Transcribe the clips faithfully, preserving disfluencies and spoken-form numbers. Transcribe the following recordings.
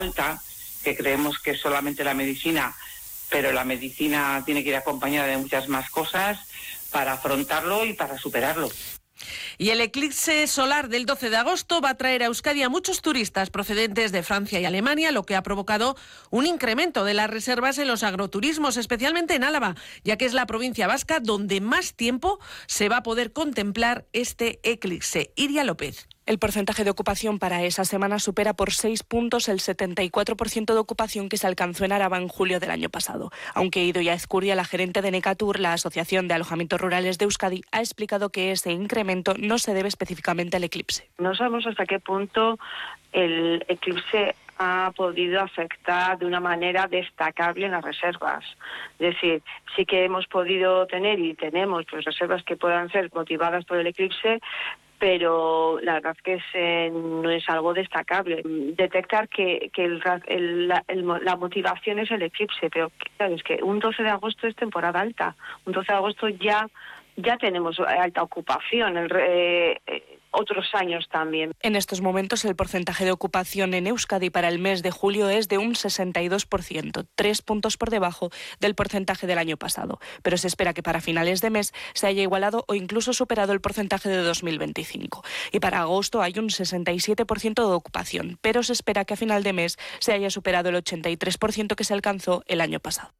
alta, que creemos que es solamente la medicina, pero la medicina tiene que ir acompañada de muchas más cosas para afrontarlo y para superarlo. Y el eclipse solar del doce de agosto va a traer a Euskadi a muchos turistas procedentes de Francia y Alemania, lo que ha provocado un incremento de las reservas en los agroturismos, especialmente en Álava, ya que es la provincia vasca donde más tiempo se va a poder contemplar este eclipse. Iria López. El porcentaje de ocupación para esa semana supera por seis puntos el setenta y cuatro por ciento de ocupación que se alcanzó en Araba en julio del año pasado. Aunque Idoia Ezcurdia, la gerente de Necatur, la Asociación de Alojamientos Rurales de Euskadi, ha explicado que ese incremento no se debe específicamente al eclipse. No sabemos hasta qué punto el eclipse ha podido afectar de una manera destacable en las reservas. Es decir, sí que hemos podido tener y tenemos pues reservas que puedan ser motivadas por el eclipse, pero la verdad es que es, eh, no es algo destacable. Detectar que, que el, el, la, el, la motivación es el eclipse, pero claro, es que un doce de agosto es temporada alta. Un doce de agosto ya, ya tenemos alta ocupación. El, eh, eh, otros años también. En estos momentos el porcentaje de ocupación en Euskadi para el mes de julio es de un sesenta y dos por ciento, tres puntos por debajo del porcentaje del año pasado, pero se espera que para finales de mes se haya igualado o incluso superado el porcentaje de dos mil veinticinco. Y para agosto hay un sesenta y siete por ciento de ocupación, pero se espera que a final de mes se haya superado el ochenta y tres por ciento que se alcanzó el año pasado.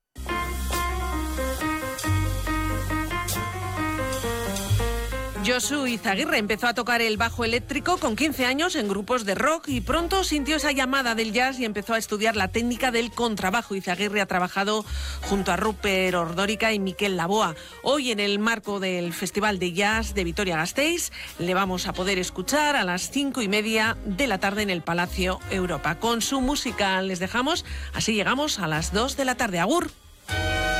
Josu Izaguirre empezó a tocar el bajo eléctrico con quince años en grupos de rock y pronto sintió esa llamada del jazz y empezó a estudiar la técnica del contrabajo. Izaguirre ha trabajado junto a Rupert Ordórica y Miquel Laboa. Hoy, en el marco del Festival de Jazz de Vitoria-Gasteiz, le vamos a poder escuchar a las cinco y media de la tarde en el Palacio Europa. Con su música les dejamos, así llegamos a las dos de la tarde. Agur.